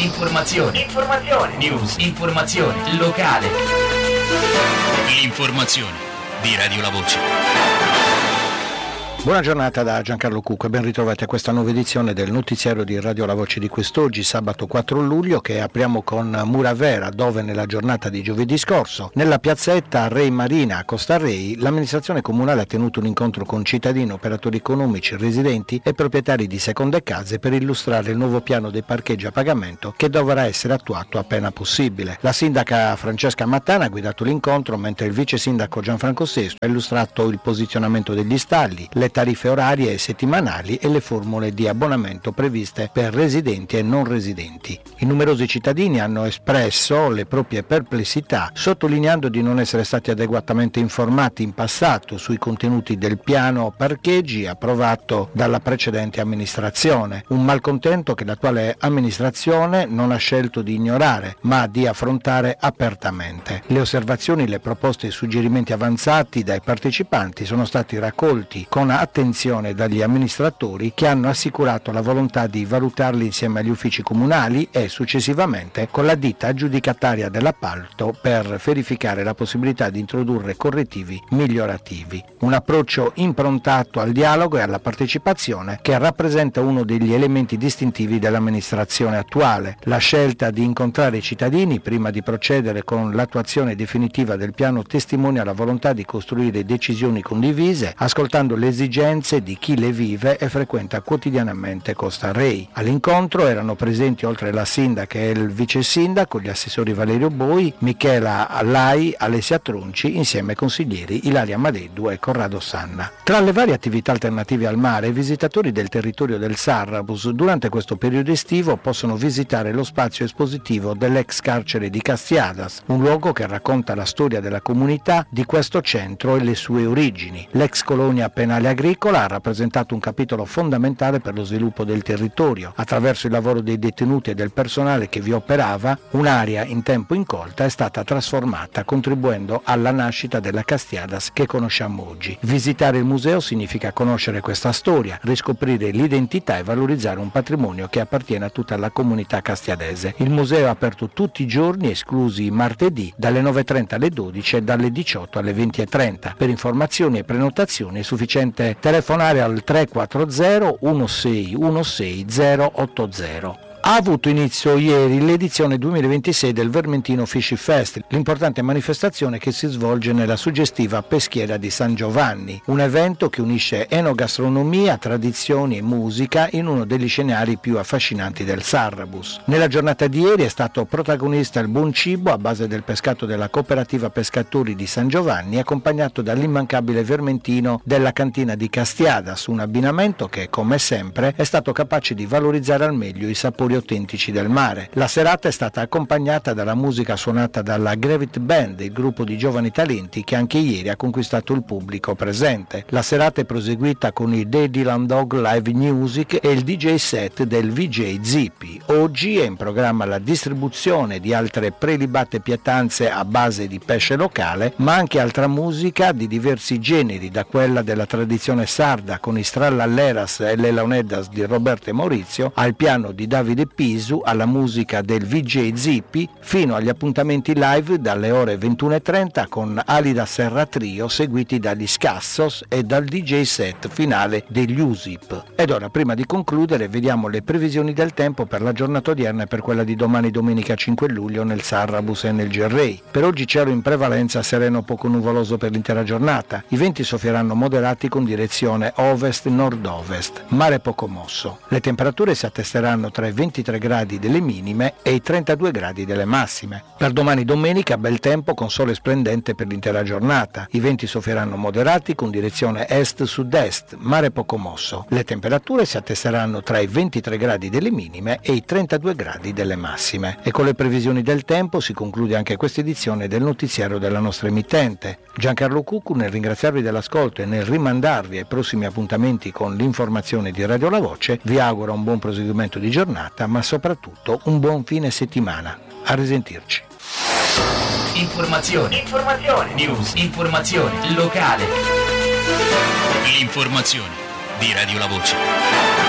Informazione. News. Informazione locale. L'informazione di Radio La Voce. Buona giornata da Giancarlo Cucco e ben ritrovati a questa nuova edizione del notiziario di Radio La Voce di quest'oggi, sabato 4 luglio, che apriamo con Muravera, dove nella giornata di giovedì scorso, nella piazzetta Re Marina a Costa Rei, l'amministrazione comunale ha tenuto un incontro con cittadini, operatori economici, residenti e proprietari di seconde case per illustrare il nuovo piano dei parcheggi a pagamento che dovrà essere attuato appena possibile. La sindaca Francesca Mattana ha guidato l'incontro, mentre il vice sindaco Gianfranco Sesto ha illustrato il posizionamento degli stalli, le tariffe orarie e settimanali e le formule di abbonamento previste per residenti e non residenti. I numerosi cittadini hanno espresso le proprie perplessità, sottolineando di non essere stati adeguatamente informati in passato sui contenuti del piano parcheggi approvato dalla precedente amministrazione, un malcontento che l'attuale amministrazione non ha scelto di ignorare, ma di affrontare apertamente. Le osservazioni, le proposte e i suggerimenti avanzati dai partecipanti sono stati raccolti con attenzione dagli amministratori, che hanno assicurato la volontà di valutarli insieme agli uffici comunali e successivamente con la ditta aggiudicataria dell'appalto per verificare la possibilità di introdurre correttivi migliorativi. Un approccio improntato al dialogo e alla partecipazione che rappresenta uno degli elementi distintivi dell'amministrazione attuale. La scelta di incontrare i cittadini prima di procedere con l'attuazione definitiva del piano testimonia la volontà di costruire decisioni condivise, ascoltando le esigenze di chi le vive e frequenta quotidianamente Costa Rei. All'incontro erano presenti, oltre la sindaca e il vice sindaco, gli assessori Valerio Boi, Michela Allai, Alessia Tronci, insieme ai consiglieri Ilaria Madeddu e Corrado Sanna. Tra le varie attività alternative al mare, i visitatori del territorio del Sarrabus durante questo periodo estivo possono visitare lo spazio espositivo dell'ex carcere di Castiadas, un luogo che racconta la storia della comunità di questo centro e le sue origini. L'ex colonia penale agricola ha rappresentato un capitolo fondamentale per lo sviluppo del territorio. Attraverso il lavoro dei detenuti e del personale che vi operava, un'area in tempo incolta è stata trasformata, contribuendo alla nascita della Castiadas che conosciamo oggi. Visitare il museo significa conoscere questa storia, riscoprire l'identità e valorizzare un patrimonio che appartiene a tutta la comunità castiadese. Il museo è aperto tutti i giorni, esclusi i martedì, dalle 9:30 alle 12 e dalle 18 alle 20:30. Per informazioni e prenotazioni è sufficiente telefonare al 340 1616 080. Ha avuto inizio ieri l'edizione 2026 del Vermentino Fisci Fest, l'importante manifestazione che si svolge nella suggestiva peschiera di San Giovanni, un evento che unisce enogastronomia, tradizioni e musica in uno degli scenari più affascinanti del Sarrabus. Nella giornata di ieri è stato protagonista il buon cibo a base del pescato della cooperativa pescatori di San Giovanni, accompagnato dall'immancabile vermentino della cantina di Castiadas, un abbinamento che, come sempre, è stato capace di valorizzare al meglio i sapori autentici del mare. La serata è stata accompagnata dalla musica suonata dalla Gravit Band, il gruppo di giovani talenti che anche ieri ha conquistato il pubblico presente. La serata è proseguita con il The Dylan Dog Live Music e il DJ set del VJ Zippi. Oggi è in programma la distribuzione di altre prelibate pietanze a base di pesce locale, ma anche altra musica di diversi generi, da quella della tradizione sarda con i Strallalleras e le Launeddas di Roberto e Maurizio, al piano di Davide Pisu, alla musica del VJ Zippi, fino agli appuntamenti live dalle ore 21:30 con Alida Serra Trio, seguiti dagli Scassos e dal DJ set finale degli Usip. Ed ora, prima di concludere, vediamo le previsioni del tempo per la giornata odierna e per quella di domani, domenica 5 luglio, nel Sarrabus e nel Gerrei. Per oggi cielo in prevalenza sereno poco nuvoloso per l'intera giornata. I venti soffieranno moderati con direzione ovest-nord-ovest. Mare poco mosso. Le temperature si attesteranno tra i 23 gradi delle minime e i 32 gradi delle massime. Per domani domenica bel tempo con sole splendente per l'intera giornata. I venti soffieranno moderati con direzione est-sud-est, mare poco mosso. Le temperature si attesteranno tra i 23 gradi delle minime e i 32 gradi delle massime. E con le previsioni del tempo si conclude anche questa edizione del notiziario della nostra emittente. Giancarlo Cuccu, nel ringraziarvi dell'ascolto e nel rimandarvi ai prossimi appuntamenti con l'informazione di Radio La Voce, vi auguro un buon proseguimento di giornata, ma soprattutto un buon fine settimana. A risentirci. Informazione. News. Informazione locale. L'informazione di Radio La Voce.